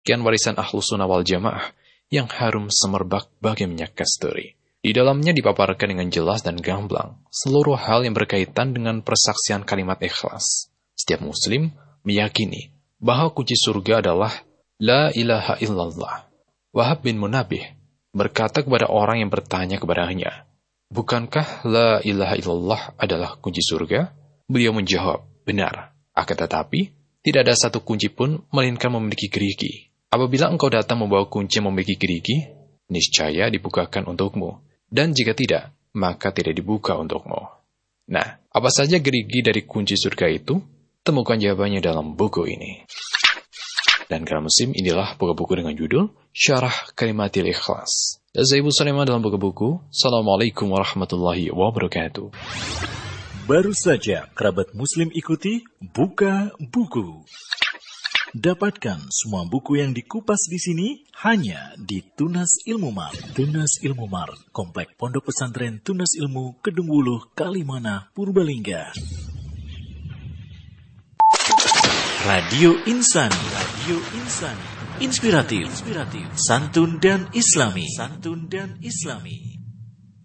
kian warisan Ahlus Sunnah wal Jamaah yang harum semerbak bagi minyak kasturi. Di dalamnya dipaparkan dengan jelas dan gamblang seluruh hal yang berkaitan dengan persaksian kalimat ikhlas. Setiap muslim meyakini bahwa kunci surga adalah La ilaha illallah. Wahab bin Munabbih berkata kepada orang yang bertanya kepadanya, bukankah la ilaha illallah adalah kunci surga? Beliau menjawab, benar. Akan tetapi, tidak ada satu kunci pun melainkan memiliki gerigi. Apabila engkau datang membawa kunci yang memiliki gerigi, niscaya dibukakan untukmu. Dan jika tidak, maka tidak dibuka untukmu. Nah, apa saja gerigi dari kunci surga itu? Temukan jawabannya dalam buku ini. Dan karena musim, inilah buku-buku dengan judul Syarah Kalimatil Ikhlas. Dan saya Ibu Sulaiman dalam buku-buku. Assalamualaikum warahmatullahi wabarakatuh. Baru saja kerabat muslim ikuti Buka Buku. Dapatkan semua buku yang dikupas di sini hanya di Tunas Ilmu Mart. Tunas Ilmu Mart, Komplek Pondok Pesantren Tunas Ilmu, Kedung Wuluh, Kalimana, Purbalingga. Radio Insani. Radio Insani. Inspiratif, santun dan islami.